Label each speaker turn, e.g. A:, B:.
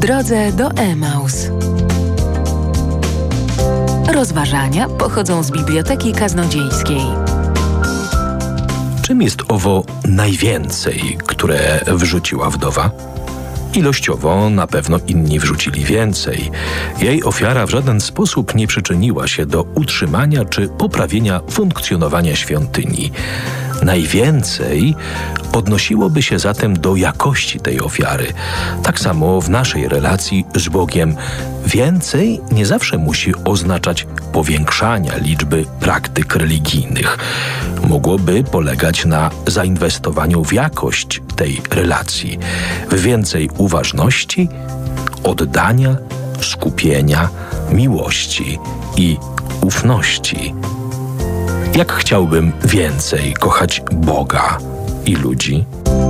A: drodze do Emaus. Rozważania pochodzą z Biblioteki Kaznodziejskiej.
B: Czym jest owo najwięcej, które wrzuciła wdowa? Ilościowo na pewno inni wrzucili więcej. Jej ofiara w żaden sposób nie przyczyniła się do utrzymania czy poprawienia funkcjonowania świątyni. Najwięcej odnosiłoby się zatem do jakości tej ofiary. Tak samo w naszej relacji z Bogiem więcej nie zawsze musi oznaczać powiększania liczby praktyk religijnych. Mogłoby polegać na zainwestowaniu w jakość tej relacji, w więcej uważności, oddania, skupienia, miłości i ufności. Jak chciałbym więcej kochać Boga i ludzi?